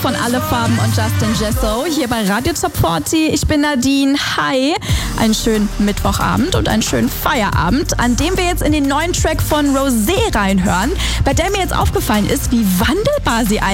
Von Alle Farben und Justin Jesso hier bei Radio Top 40. Ich bin Nadine. Hi. Einen schönen Mittwochabend und einen schönen Feierabend, an dem wir jetzt in den neuen Track von Rosé reinhören, bei der mir jetzt aufgefallen ist, wie wandelbar sie eigentlich